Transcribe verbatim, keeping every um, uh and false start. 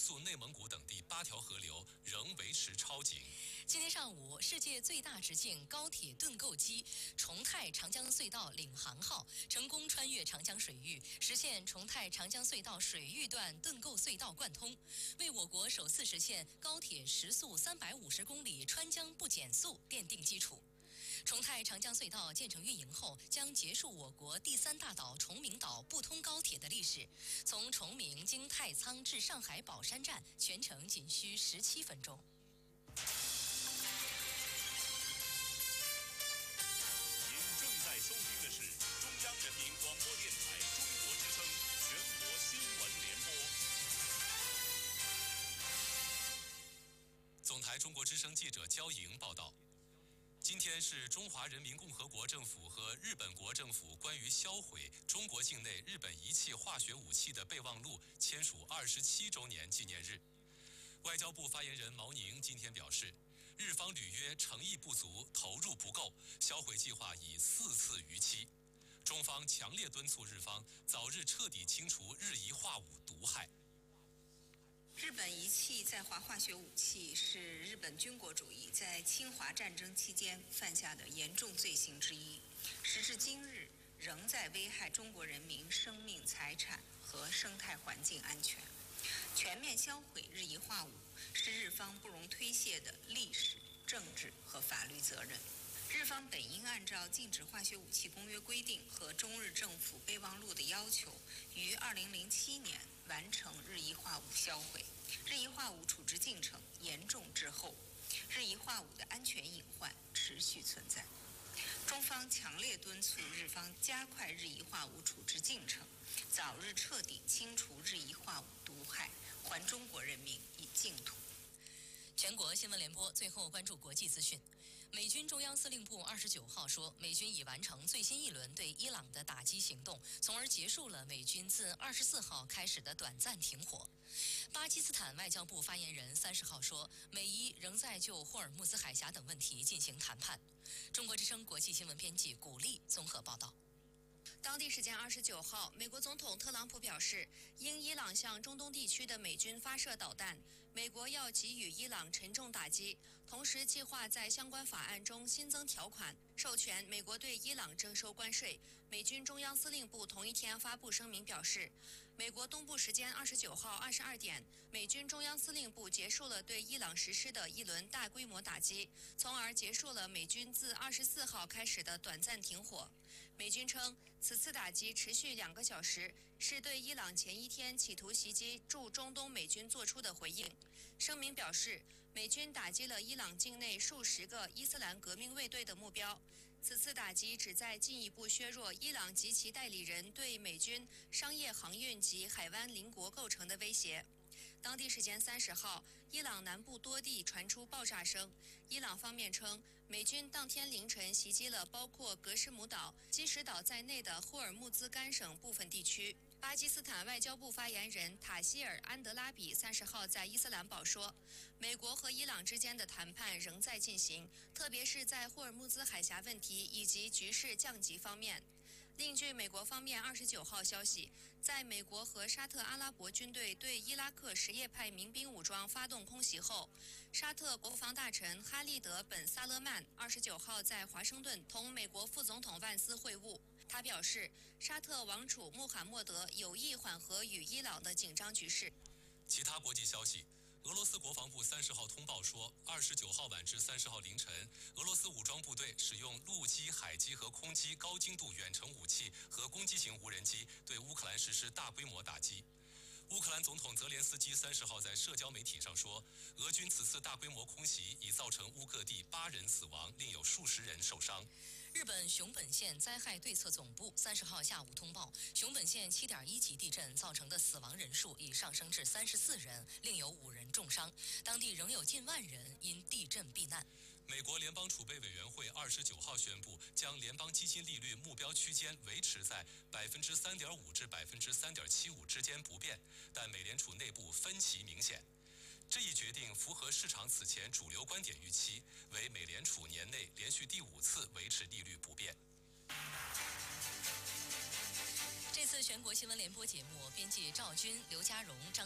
肃、内蒙古等地八条河流仍维持超警。 今天上午，世界最大直径高铁盾构机重泰长江隧道领航号成功穿越长江水域，实现重泰长江隧道水域段盾构隧道贯通，为我国首次实现高铁时速三百五十公里穿江不减速奠定基础。重泰长江隧道建成运营后，将结束我国第三大岛崇明岛不通高铁的历史。从崇明经太仓至上海宝山站，全程仅需十七分钟。 您正在收听的是中央人民广播电台中国之声全国新闻联播。 总台中国之声记者焦莹报道。今天是中华人民共和国政府和日本国政府关于销毁中国境内日本遗弃化学武器的备忘录签署二十七周年纪念日。外交部发言人毛宁今天表示，日方履约诚意不足，投入不够，销毁计划已四次逾期。中方强烈敦促日方早日彻底清除日夷化武毒害。 日本遗弃在华化学武器是日本军国主义在侵华战争期间犯下的严重罪行之一，时至今日仍在危害中国人民生命财产和生态环境安全。全面销毁日夷化武是日方不容推卸的历史、政治和法律责任。日方本应按照《禁止化学武器公约》规定和中日政府备忘录的要求，于二零零七年完成日夷化武销毁。日夷化武处置进程严重滞后，日夷化武的安全隐患持续存在。中方强烈敦促日方加快日夷化武处置进程，早日彻底清除日夷化武毒害，还中国人民以净土。 全国新闻联播最后关注国际资讯。美军中央司令部二十九号说，美军已完成最新一轮对伊朗的打击行动，从而结束了美军自二十四号开始的短暂停火。巴基斯坦外交部发言人三十号说，美伊仍在就霍尔木兹海峡等问题进行谈判。中国之声国际新闻编辑古丽综合报道。 当地时间二十九号，美国总统特朗普表示，因伊朗向中东地区的美军发射导弹，美国要给予伊朗沉重打击，同时计划在相关法案中新增条款，授权美国对伊朗征收关税。美军中央司令部同一天发布声明表示，美国东部时间二十九号二十二点，美军中央司令部结束了对伊朗实施的一轮大规模打击，从而结束了美军自二十四号开始的短暂停火。美军称，此次打击持续两个小时，是对伊朗前一天企图袭击驻中东美军做出的回应。声明表示，美军打击了伊朗境内数十个伊斯兰革命卫队的目标。此次打击旨在进一步削弱伊朗及其代理人对美军商业航运及海湾邻国构成的威胁。当地时间三十号，伊朗南部多地传出爆炸声。伊朗方面称，美军当天凌晨袭击了包括格什姆岛、基什岛在内的霍尔木兹干省部分地区。巴基斯坦外交部发言人塔希尔·安德拉比三十号在伊斯兰堡说，美国和伊朗之间的谈判仍在进行，特别是在霍尔木兹海峡问题以及局势降级方面。另据美国方面二十九号消息，在美国和沙特阿拉伯军队对伊拉克什叶派民兵武装发动空袭后，沙特国防大臣哈利德·本·萨勒曼二十九号在华盛顿同美国副总统万斯会晤。他表示，沙特王储穆罕默德有意缓和与伊朗的紧张局势。 其他国际消息。俄罗斯国防部三十号通报说，二十九号晚至三十号凌晨，俄罗斯武装部队使用陆基、海基和空基高精度远程武器和攻击型无人机对乌克兰实施大规模打击。乌克兰总统泽连斯基三十号在社交媒体上说，俄军此次大规模空袭已造成乌各地八人死亡，另有数十人受伤。 日本熊本县灾害对策总部三十号下午通报，熊本县七点一级地震造成的死亡人数已上升至三十四人，另有五人重伤，当地仍有近万人因地震避难。 美国联邦储备委员会二十九号宣布，将联邦基金利率目标区间维持在百分之三点五至百分之三点七五之间不变，但美联储内部分歧明显。这一决定符合市场此前主流观点预期，为美联储年内连续第五次维持利率不变。 这次全国新闻联播节目，编辑赵军、刘家荣、张。